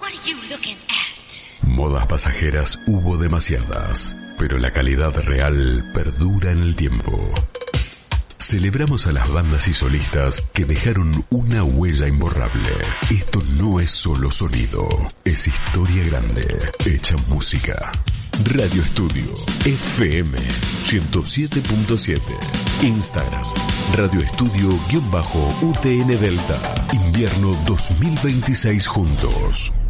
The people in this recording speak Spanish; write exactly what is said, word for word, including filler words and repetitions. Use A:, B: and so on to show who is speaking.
A: What are you looking at?
B: Modas pasajeras hubo demasiadas, pero la calidad real perdura en el tiempo. Celebramos a las bandas y solistas que dejaron una huella imborrable. Esto no es solo sonido, es historia grande, hecha música. Radio Estudio F M ciento siete punto siete. Instagram Radio Estudio-U T N Delta. Invierno dos mil veintiséis juntos.